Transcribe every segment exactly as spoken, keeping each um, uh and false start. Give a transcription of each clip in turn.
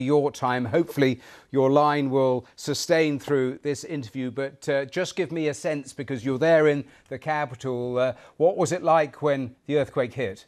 your time. Hopefully your line will sustain through this interview, but uh, just give me a sense, because you're there in the capital. Uh, what was it like when the earthquake hit?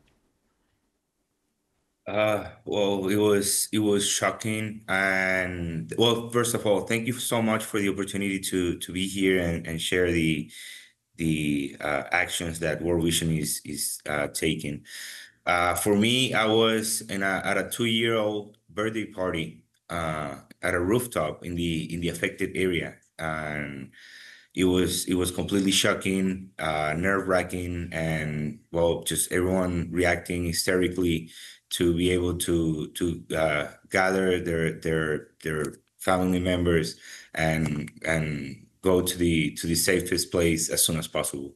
Uh, well, it was it was shocking, and well, first of all, thank you so much for the opportunity to to be here and, and share the the uh, actions that World Vision is is uh, taking. Uh, for me, I was in a, at a two-year-old birthday party uh, at a rooftop in the in the affected area, and it was it was completely shocking, uh, nerve-wracking, and well, just everyone reacting hysterically to be able to to uh, gather their their their family members and and go to the to the safest place as soon as possible.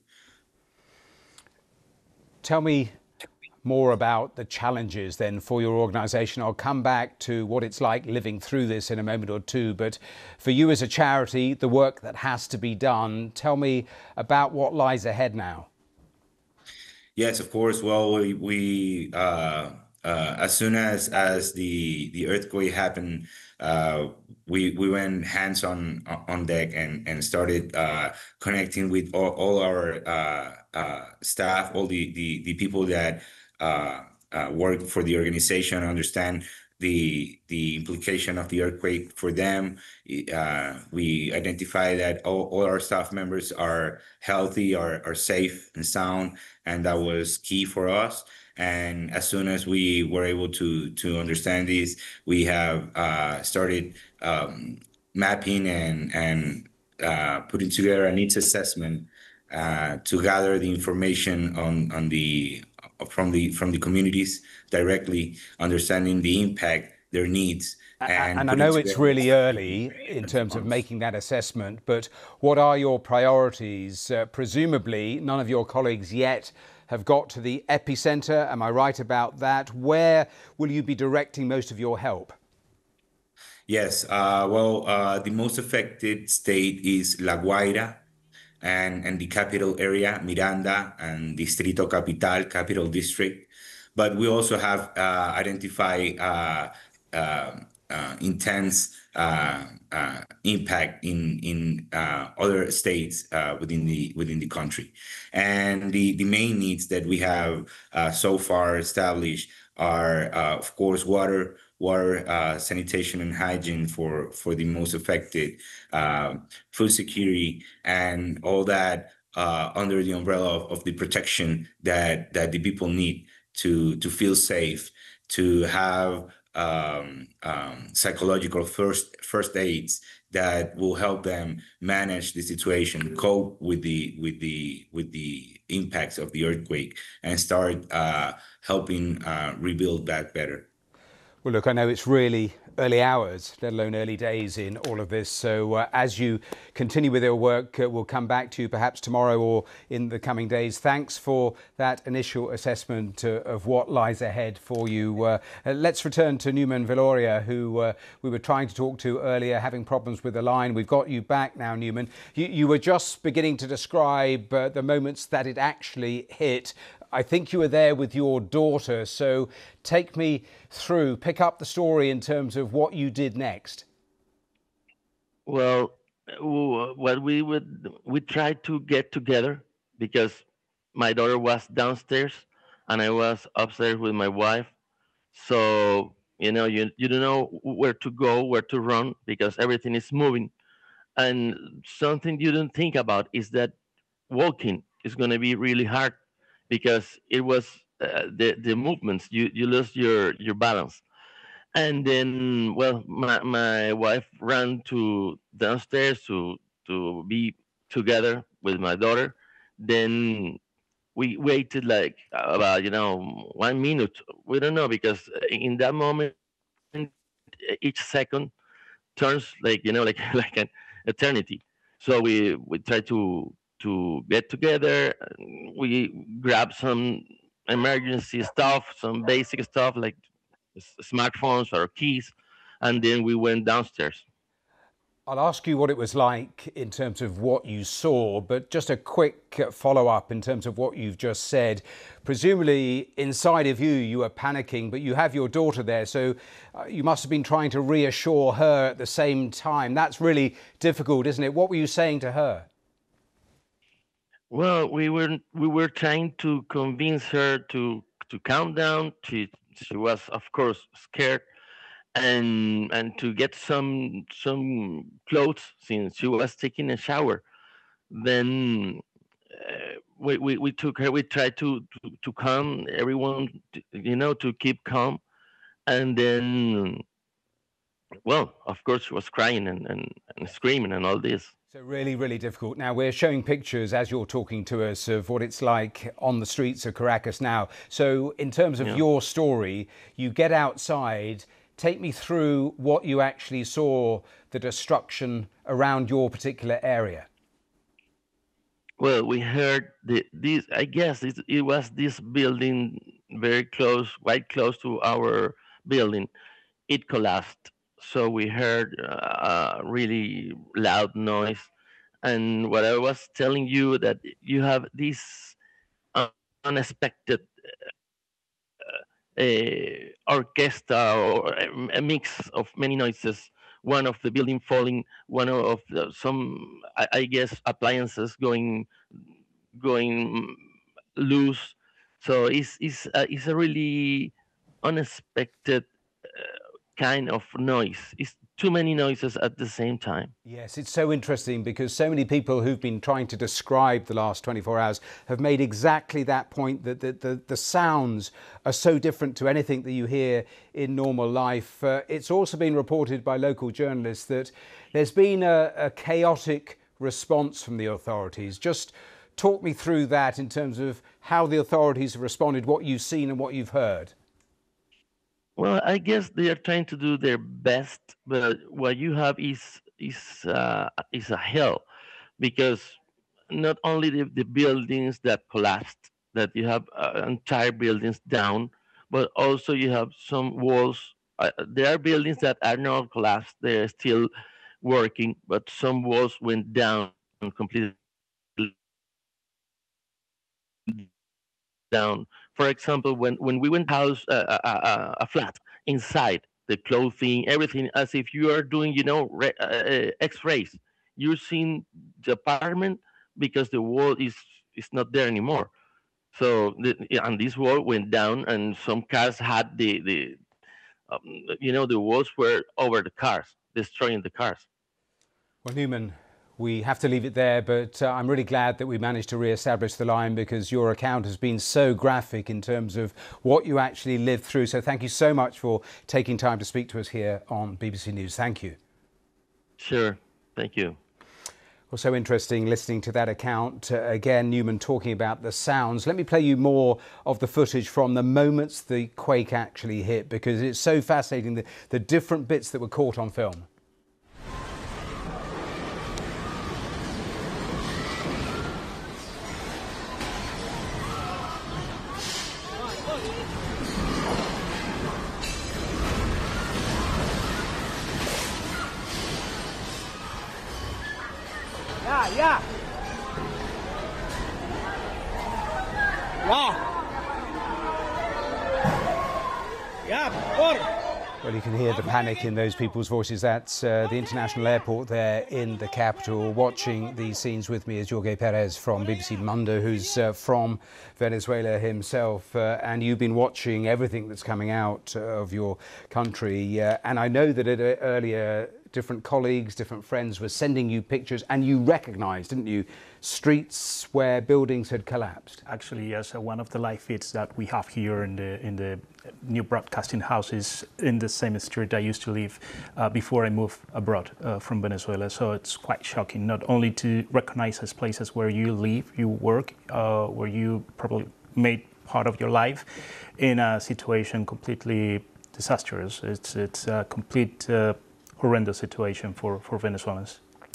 Tell me more about the challenges then for your organisation. I'll come back to what it's like living through this in a moment or two, but for you as a charity, the work that has to be done, tell me about what lies ahead now. Yes, of course. Well, we we uh, uh, as soon as as the the earthquake happened, uh, we we went hands on on deck and and started uh, connecting with all, all our uh, uh, staff, all the the the people that uh, uh, work for the organization, understand the the implication of the earthquake for them. Uh, we identify that all, all our staff members are healthy, are are safe and sound, and that was key for us. And as soon as we were able to to understand this, we have uh, started um, mapping and and uh, putting together a needs assessment uh, to gather the information on on the from the from the communities directly, understanding the impact, their needs, and And I putting know it's together really early in terms of response. making that assessment, but what are your priorities? Uh, presumably, none of your colleagues yet have got to the epicenter. Am I right about that? Where will you be directing most of your help? Yes, uh, well, uh, the most affected state is La Guaira, and, and the capital area, Miranda, and Distrito Capital, Capital District. But we also have uh, identified uh, uh, uh, intense uh, uh, impact in in uh, other states uh, within the within the country, and the the main needs that we have uh, so far established are, uh, of course, water, water, uh, sanitation and hygiene for for the most affected, uh, food security, and all that uh, under the umbrella of, of the protection that that the people need to to feel safe, to have um, um, psychological first first aids that will help them manage the situation, cope with the with the with the impacts of the earthquake, and start uh, helping uh, rebuild that better. Well, look, I know it's really early hours, let alone early days in all of this. So uh, as you continue with your work, uh, we'll come back to you perhaps tomorrow or in the coming days. Thanks for that initial assessment uh, of what lies ahead for you. Uh, uh, let's return to Newman Viloria, who uh, we were trying to talk to earlier, having problems with the line. We've got you back now, Newman. You, you were just beginning to describe uh, the moments that it actually hit. I think you were there with your daughter, so take me through, pick up the story in terms of what you did next. Well, w- what we would we tried to get together because my daughter was downstairs and I was upstairs with my wife. So you know, you you don't know where to go, where to run because everything is moving. And something you don't think about is that walking is going to be really hard because it was uh, the the movements you you lose your your balance. And then, well, my, my wife ran to downstairs to to be together with my daughter. Then we waited like about you know one minute, we don't know, because in that moment each second turns like you know like like an eternity. So we we try to to get together. We grab some emergency stuff, some basic stuff like s- smartphones or keys, and then we went downstairs. I'll ask you what it was like in terms of what you saw, but just a quick follow-up in terms of what you've just said. Presumably inside of you, you were panicking, but you have your daughter there, so uh, you must have been trying to reassure her at the same time. That's really difficult, isn't it? What were you saying to her? Well, we were we were trying to convince her to to calm down. She she was, of course, scared, and and to get some some clothes since she was taking a shower. Then uh, we, we we took her. We tried to to, to calm everyone, to- you know, to keep calm. And then, well, of course, she was crying and and, and screaming and all this. So really, really difficult. Now, we're showing pictures as you're talking to us of what it's like on the streets of Caracas now. So in terms of Yeah. your story, you get outside. Take me through what you actually saw, the destruction around your particular area. Well, we heard the, this. I guess it, it was this building very close, quite close to our building. It collapsed, so we heard uh, a really loud noise. And what I was telling you, that you have this uh, unexpected uh, orchestra, or a a mix of many noises. One of the building falling, one of the, some, I, I guess, appliances going going loose. So it's it's a, it's a really unexpected uh, kind of noise. It's too many noises at the same time. Yes, it's so interesting because so many people who've been trying to describe the last twenty-four hours have made exactly that point, that the, the, the sounds are so different to anything that you hear in normal life. Uh, it's also been reported by local journalists that there's been a, a chaotic response from the authorities. Just talk me through that in terms of how the authorities have responded, what you've seen and what you've heard. Well, I guess they are trying to do their best, but what you have is is uh, is a hell, because not only the, the buildings that collapsed, that you have uh, entire buildings down, but also you have some walls. Uh, there are buildings that are not collapsed; they are still working, but some walls went down completely down. For example, when when we went house uh, a, a, a flat inside, the clothing, everything, as if you are doing, you know, re, uh, uh, X-rays. You're seeing the apartment because the wall is is not there anymore. So the, and this wall went down, and some cars had the the um, you know, the walls were over the cars, destroying the cars. Well, Newman, we have to leave it there, but uh, I'm really glad that we managed to re-establish the line, because your account has been so graphic in terms of what you actually lived through. So thank you so much for taking time to speak to us here on B B C News. Thank you. Sure. Thank you. Well, so interesting listening to that account. Uh, again, Newman talking about the sounds. Let me play you more of the footage from the moments the quake actually hit, because it's so fascinating, the, the different bits that were caught on film. Ya, ya. Ya. Ya, por. Well, you can hear the panic in those people's voices. That's uh, the international airport there in the capital. Watching these scenes with me is Jorge Perez from B B C Mundo, who's uh, from Venezuela himself. Uh, and you've been watching everything that's coming out uh, of your country. Uh, and I know that at, uh, earlier, different colleagues, different friends were sending you pictures, and you recognised, didn't you, streets where buildings had collapsed? Actually, yes, uh, one of the live feeds that we have here in the in the new broadcasting house is in the same street I used to live uh, before I moved abroad uh, from Venezuela. So it's quite shocking, not only to recognize as places where you live, you work, uh, where you probably made part of your life, in a situation completely disastrous. It's it's a complete uh, horrendous situation for, for Venezuelans.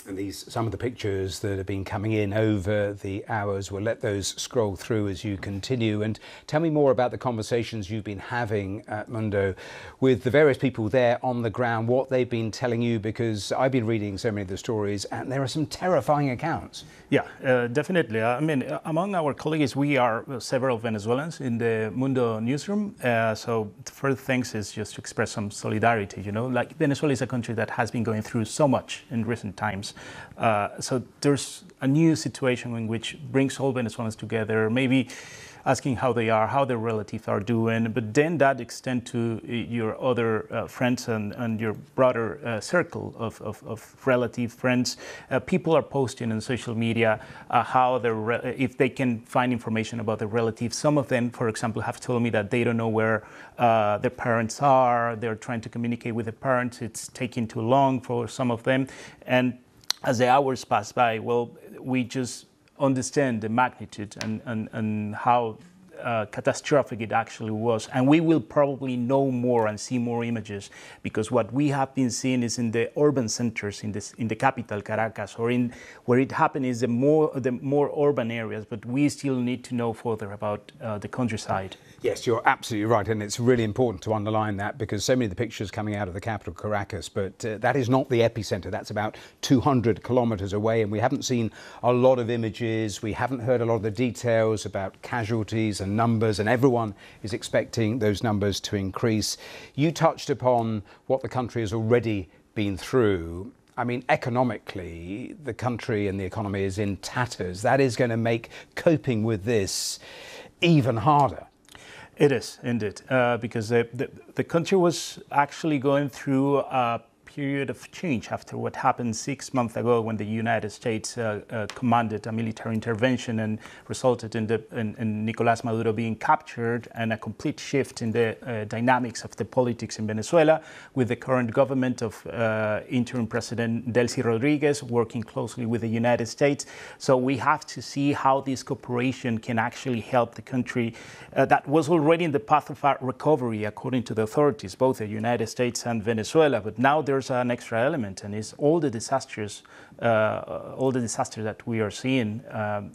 And these, some of the pictures that have been coming in over the hours, we'll let those scroll through as you continue. And tell me more about the conversations you've been having at Mundo with the various people there on the ground, what they've been telling you, because I've been reading so many of the stories and there are some terrifying accounts. Yeah, uh, definitely. I mean, among our colleagues, we are several Venezuelans in the Mundo newsroom. Uh, so the first things is just to express some solidarity, you know, like Venezuela is a country that has been going through so much in recent times. Uh, so there's a new situation in which brings all Venezuelans together, maybe asking how they are, how their relatives are doing, but then that extends to your other uh, friends and, and your broader uh, circle of, of, of relative friends. Uh, people are posting on social media uh, how they're, if they can find information about their relatives. Some of them, for example, have told me that they don't know where uh, their parents are. They're trying to communicate with their parents. It's taking too long for some of them. And as the hours pass by, well, we just understand the magnitude and, and, and how uh, catastrophic it actually was. And we will probably know more and see more images, because what we have been seeing is in the urban centers, in this in the capital, Caracas, or in where it happened is the more the more urban areas, but we still need to know further about uh, the countryside. Yes, you're absolutely right, and it's really important to underline that, because so many of the pictures coming out of the capital, Caracas, but uh, that is not the epicenter. That's about two hundred kilometers away, and we haven't seen a lot of images. We haven't heard a lot of the details about casualties and numbers, and everyone is expecting those numbers to increase. You touched upon what the country has already been through. I mean, economically, the country and the economy is in tatters. That is going to make coping with this even harder. It is, indeed, uh, because the, the, the country was actually going through a period of change after what happened six months ago when the United States uh, uh, commanded a military intervention and resulted in, the, in, in Nicolás Maduro being captured, and a complete shift in the uh, dynamics of the politics in Venezuela, with the current government of uh, interim President Delcy Rodriguez working closely with the United States. So we have to see how this cooperation can actually help the country uh, that was already in the path of recovery, according to the authorities, both the United States and Venezuela. But now there's an extra element, and it's all the disasters, uh, all the disasters that we are seeing um,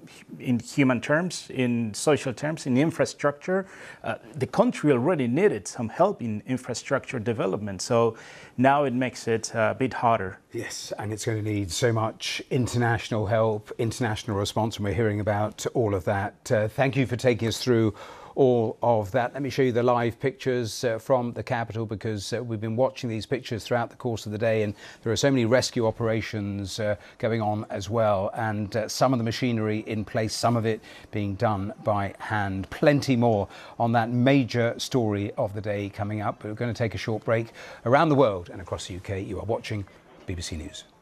in human terms, in social terms, in infrastructure. Uh, the country already needed some help in infrastructure development, so now it makes it a bit harder. Yes, and it's going to need so much international help, international response, and we're hearing about all of that. Uh, thank you for taking us through all of that. Let me show you the live pictures uh, from the capital, because uh, we've been watching these pictures throughout the course of the day, and there are so many rescue operations uh, going on as well, and uh, some of the machinery in place, some of it being done by hand. Plenty more on that major story of the day coming up, but we're going to take a short break. Around the world and across the U K, you are watching B B C News.